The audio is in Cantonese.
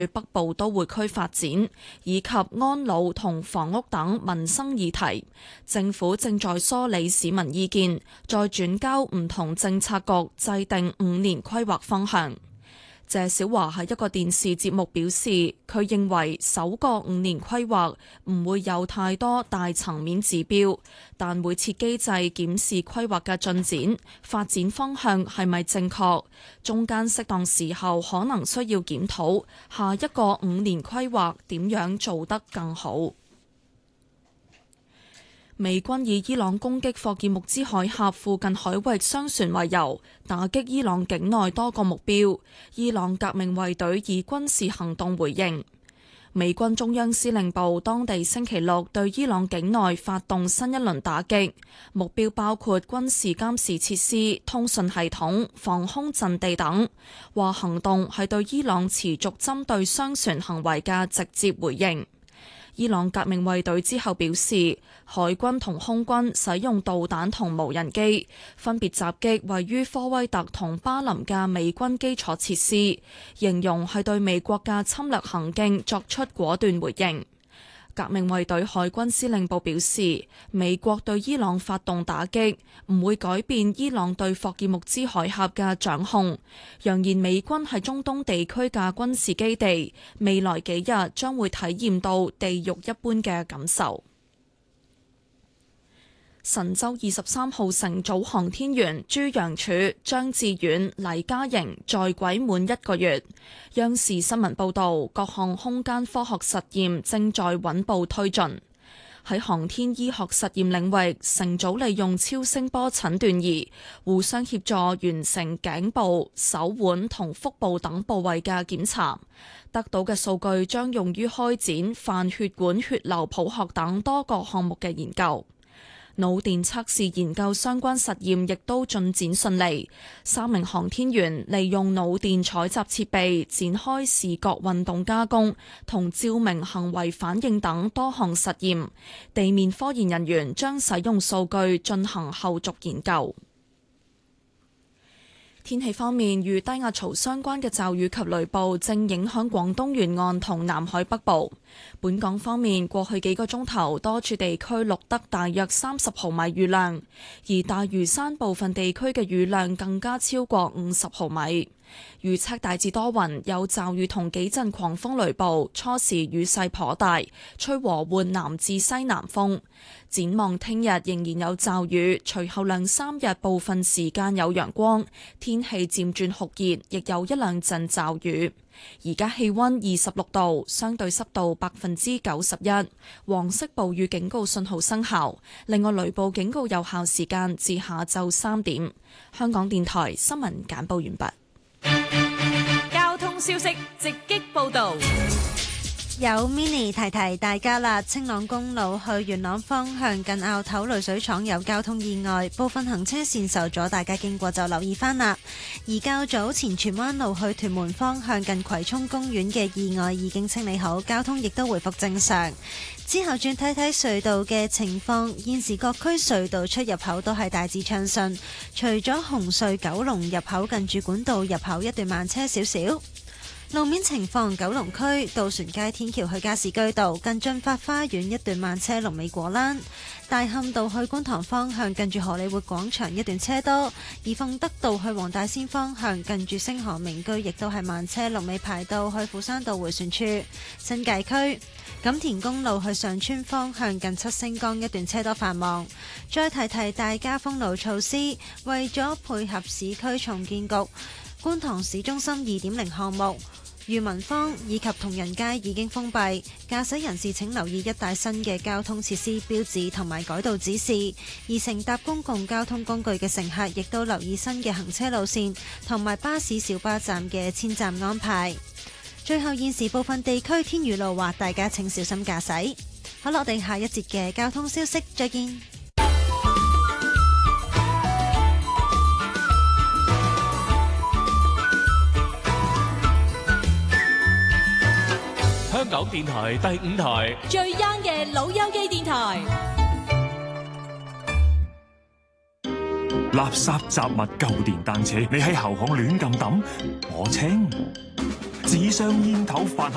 北部都會區發展，以及安老同房屋等民生議題。政府正在梳理市民意見，再轉交唔同政策局制定5年規劃方向。謝小華喺一個電視節目表示，佢認為首個5年規劃唔會有太多大層面指標，但會設機制檢視規劃嘅進展、發展方向係咪正確，中間適當時候可能需要檢討下一個5年規劃點樣做得更好。美軍以伊朗攻擊霍爾木茲海峽附近海域商船為由，打擊伊朗境內多個目標。伊朗革命衛隊以軍事行動回應。美軍中央司令部當地星期六對伊朗境內發動新一輪打擊，目標包括軍事監視設施、通訊系統、防空陣地等。話行動係對伊朗持續針對商船行為嘅直接回應。伊朗革命衛隊之後表示，海軍同空軍使用導彈同無人機，分別襲擊位於科威特同巴林嘅美軍基礎設施，形容係對美國嘅侵略行徑作出果斷回應。革命衛隊海軍司令部表示，美國對伊朗發動打擊唔會改變伊朗對霍爾木茲海峽嘅掌控，揚言美軍喺中東地區嘅軍事基地未來幾日將會體驗到地獄一般嘅感受。神舟23號乘組航天員朱楊柱、張志遠、黎嘉瑩在軌滿1個月。央視新聞報道，各項空間科學實驗正在穩步推進。喺航天醫學實驗領域，乘組利用超聲波診斷儀互相協助完成頸部、手腕同腹部等部位嘅檢查，得到嘅數據將用於開展泛血管血流譜學等多個項目嘅研究。腦電測試研究相關實驗亦都進展順利，3名航天員利用腦電採集設備展開視覺運動加工同照明行為反應等多項實驗，地面科研人員將使用數據進行後續研究。天氣方面，與低壓槽相關嘅驟雨及雷暴正影響廣東沿岸同南海北部。本港方面，過去幾個鐘頭多處地區錄得大約30毫米雨量，而大嶼山部分地區嘅雨量更加超過50毫米。預測大致多雲，有驟雨同幾陣狂風雷暴，初時雨勢頗大，吹和緩南至西南風。展望聽日仍然有驟雨，隨後2-3日部分時間有陽光，天氣漸轉酷熱，亦有1-2陣驟雨。而家氣溫26度，相對濕度91%，黃色暴雨警告信號生效。另外，雷暴警告有效時間至下晝3點。香港電台新聞簡報完畢。 交通消息直擊報道， 有 Mini 提提大家啦。青朗公路去元朗方向近坳頭濾水廠有交通意外，部分行車線受阻，大家經過就留意翻啦。而較早前荃灣路去屯門方向近葵涌公園嘅意外已經清理好，交通亦都回復正常。之後轉睇睇隧道嘅情況，現時各區隧道出入口都係大致暢順，除咗紅隧九龍入口近住管道入口一段慢車少少。路面情況，九龍區渡船街天橋去加士居道近駿發花園一段慢車龍尾果欄，大磡道去觀塘方向近住荷里活廣場一段車多，而鳳德道去黃大仙方向近住星河名居亦都係慢車龍尾排到去斧山道迴旋處。新界區錦田公路去上村方向近七星崗一段車多繁忙。再提提大家封路措施，為咗配合市區重建局觀塘市中心2.0項目，裕民坊以及同仁街已經封閉，駕駛人士請留意一帶新嘅交通設施標誌同埋改道指示，而乘搭公共交通工具嘅乘客亦都留意新嘅行車路線同埋巴士小巴站嘅遷站安排。最後，現時部分地區天雨路滑，大家請小心駕駛。好啦，我哋下一節嘅交通消息再見。 香港電台第5台最 young 嘅老友記電台。 垃圾雜物舊電單車，你喺後巷亂咁抌，我清；紙箱煙頭飯盒